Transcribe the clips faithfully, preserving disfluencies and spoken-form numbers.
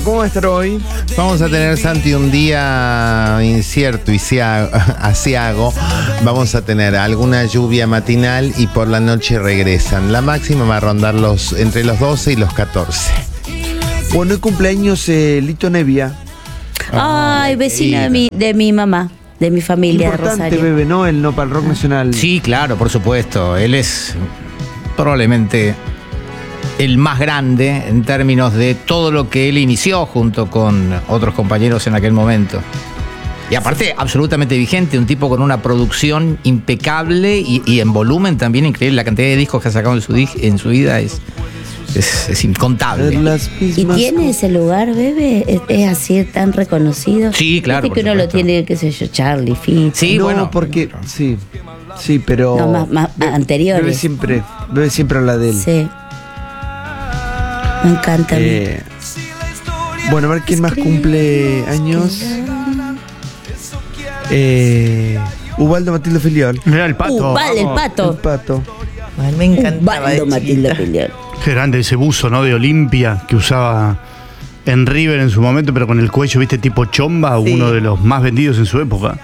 ¿cómo va a estar hoy? Vamos a tener, Santi, un día incierto y aciago. Vamos a tener alguna lluvia matinal y por la noche regresan. La máxima va a rondar los, entre los doce y los catorce. Bueno, hoy cumpleaños eh, Lito Nevia. Ay, vecino de mi, de mi mamá, de mi familia de Importante, Rosario. bebé, ¿no? El no para el rock nacional. Sí, claro, por supuesto. Él es probablemente el más grande en términos de todo lo que él inició junto con otros compañeros en aquel momento. Y aparte, absolutamente vigente, un tipo con una producción impecable y, y en volumen también increíble. La cantidad de discos que ha sacado en su, en su vida es, es, es incontable. ¿Y tiene ese lugar, bebé? ¿Es, es así tan reconocido? Sí, claro. Viste que uno lo tiene, qué sé yo, Charlie, Fito. Sí, no, bueno. porque, sí, sí, pero... No, más, más Bebe, anteriores. Bebe siempre, Bebe siempre habla de él. Sí. Me encanta. Eh, bueno, a ver quién más cumple años. Eh, Ubaldo Matilde Filiol. Mira el pato. Uh, vale, el vamos. pato. El pato. Ay, me encantaba de Ubaldo Matilde chiquita. Filiol. Qué grande ese buzo, ¿no? De Olimpia que usaba en River en su momento, pero con el cuello, viste, tipo chomba, Sí. uno de los más vendidos en su época.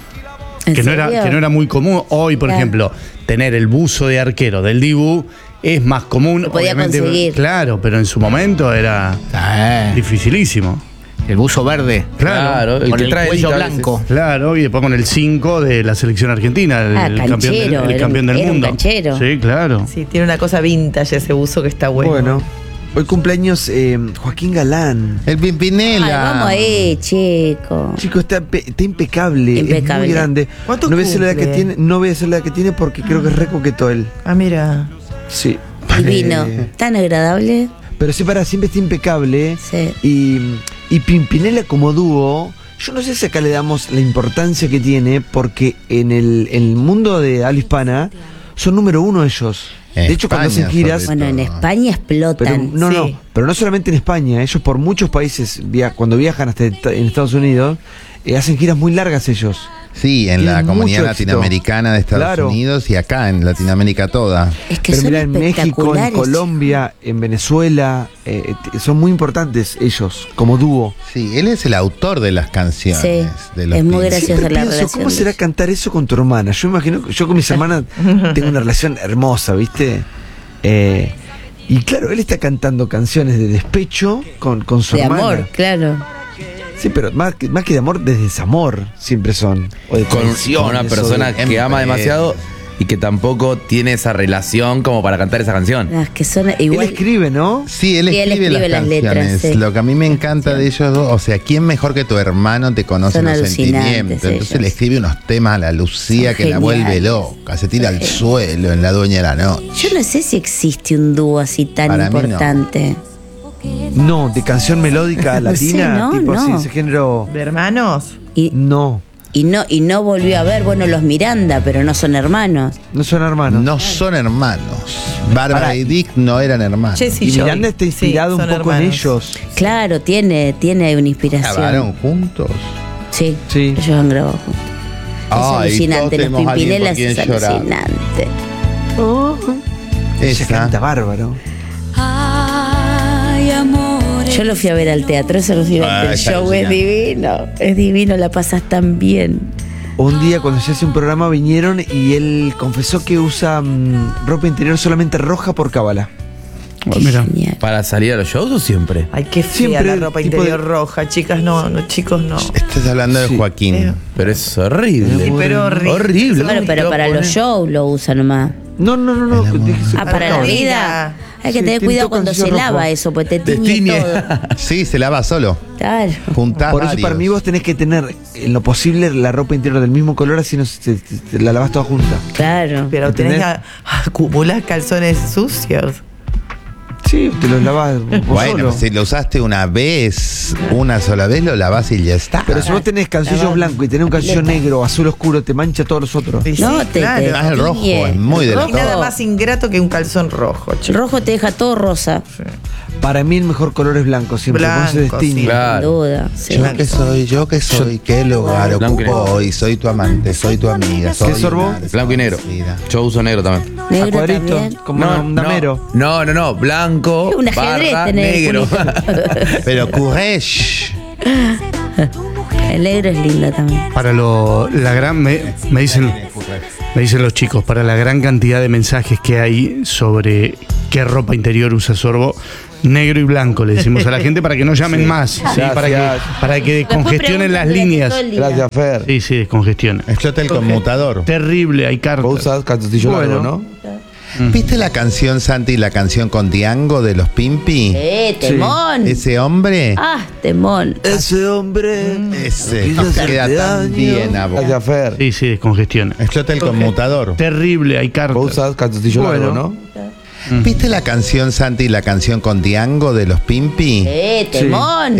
¿En Que no, era, serio? que no era muy común. Hoy, por Claro. ejemplo, tener el buzo de arquero del Dibu es más común. Lo podía obviamente, conseguir. claro, pero en su momento era Ah, dificilísimo. el buzo verde. Claro, Con el cuello blanco. Claro, y después con el cinco de la selección argentina, el, Ah, el campeón del, canchero, el era campeón un- del era un mundo. canchero. Sí, claro. Sí, tiene una cosa vintage ese buzo que está bueno. Bueno, hoy cumpleaños eh, Joaquín Galán. El Pimpinela. Ay, vamos ahí, chico. Chico, está, pe- está impecable, Impecable. es muy grande. ¿Cuánto No voy a decir la edad que cumple? tiene, no voy a decir la edad que tiene porque creo que es re coqueto él. Ah, mira. Sí. Divino. Eh, Tan agradable. pero sí, para, siempre está impecable. Sí. Y, y Pimpinela como dúo, yo no sé si acá le damos la importancia que tiene, porque en el, en el mundo de habla hispana son número uno ellos. En De hecho, cuando España, hacen giras, sobre Bueno, en todo. España explotan. pero no, Sí. no, pero no solamente en España, ellos por muchos países, via- cuando viajan hasta en Estados Unidos, eh, hacen giras muy largas ellos. Sí, en la Tienen comunidad mucho éxito. latinoamericana de Estados Claro. Unidos y acá en Latinoamérica toda. Es que Pero son mira, en México, en espectaculares. Colombia, en Venezuela, eh, t- son muy importantes ellos como dúo. Sí, él es el autor de las canciones. Sí, de los es muy Pimpinela. gracioso. Siempre la pienso, relación ¿cómo de será ellos. cantar eso con tu hermana? Yo imagino, yo con mis hermanas tengo una relación hermosa, ¿viste? Eh, y claro, él está cantando canciones de despecho con, con su De hermana. amor, claro. Sí, pero más que, más que de amor, de desamor siempre son. O de con, con traiciones, una o persona de- que ama Siempre. demasiado y que tampoco tiene esa relación como para cantar esa canción. Las que son Él igual. escribe, ¿no? Sí, él Sí, él escribe, escribe las, las letras, canciones. sí. Lo que a mí me encanta de ellos dos, o sea, ¿quién mejor que tu hermano te conoce Son los alucinantes sentimientos? Entonces ellos. le escribe unos temas a la Lucía Son que la vuelve geniales. loca, se tira al suelo en La Dueña de la Noche. Yo no sé si existe un dúo así tan Para mí no. importante. No, de canción melódica No sé, latina, no, tipo no. así, ese género. ¿De hermanos? Y, No, y no y no volvió a ver, bueno, los Miranda, pero no son hermanos. no son hermanos. No son hermanos. Bárbara Pará. y Dick no eran hermanos. Jessy Y Joy. Miranda está Sí, inspirado son un poco en hermanos. ellos. Claro, tiene, tiene una inspiración. ¿Grabaron juntos? Sí, Sí. ellos han grabado juntos. Es Ay, alucinante, todos los tenemos a alguien Pimpinelas por quien es llorar. alucinante. Ella Esa. canta bárbaro. Yo lo fui a ver al teatro, eso lo fui a ver. Ah, El es show es alucinante. divino, es divino, la pasas tan bien. Un día cuando se hace un programa vinieron y él confesó que usa mm, ropa interior solamente roja por cábala. Oh, mira. Genial. ¿Para salir a los shows o siempre? Ay, qué fea Siempre la el ropa tipo interior de- roja. Chicas, no, no, chicos, no. Estás hablando de Sí. Joaquín. Eh. Pero es horrible. Sí, pero horrible. Horrible. Bueno, pero para los shows lo usa nomás. No, no, no, no. dije- Ah, para la cábala. vida. Hay que Sí, tener tiene cuidado todo cuando se calzoncillo lava rojo. eso, pues te tiñe Destiñe. todo. Sí, se lava solo. Claro. Juntás Por eso varios. para mí vos tenés que tener en lo posible la ropa interior del mismo color, así no se- te- te- la lavas toda junta. Claro. Pero tenés ¿Entendés? que acumular calzones sucios. Sí, te los lavas vos Bueno, solo. si lo usaste una vez, una sola vez, lo lavás y ya está. Pero si vos tenés calzoncillo Lavas. blanco y tenés un calzoncillo Lepa. negro o azul oscuro, te mancha todos los otros. Sí, No, sí, te- claro. te- Ah, el rojo tiñe. es muy El de la Y rojo- nada más ingrato que un calzón rojo, El chicos. rojo te deja todo rosa. Para mí el mejor color es blanco, siempre Blanco, se destiñe. sí. Claro. Sin duda. Sí. Yo que soy, yo que soy, qué lugar Blanco y ocupo negro. hoy, soy tu amante, soy tu amiga, soy sorbó? una Blanco y negro. desconocida. Yo uso negro también. A Negro cuadrito, también. como un damero. No, no, no. Blanco, Un ajedrez barra, tenés, negro. Pero courage. El negro es lindo también. Para lo, la gran, me, me dicen, me dicen los chicos, para la gran cantidad de mensajes que hay sobre qué ropa interior usa Sorbo, negro y blanco le decimos a la gente para que no llamen más, ¿sí? para, que, Gracias. para que descongestionen las preguntan líneas. todo el día. Gracias, Fer. Sí, sí, descongestionen. Explota el conmutador. Terrible, hay cartas. Vos usás calzoncillo Bueno. largo, ¿no? ¿Viste la canción Santi, la canción con Diango de los Pimpi? Eh, temón. Ese hombre, Ah, temón. Ese hombre. ese, no quiso te queda hacerte tan daño. bien a vos. Gracias, Fer. Sí, sí, descongestiona. Explota el conmutador. Terrible, hay cartas. Vos usás calzoncillo Bueno. Mm. largo, ¿no? ¿Viste la canción Santi, la canción con Diango de los Pimpi? Eh, temón.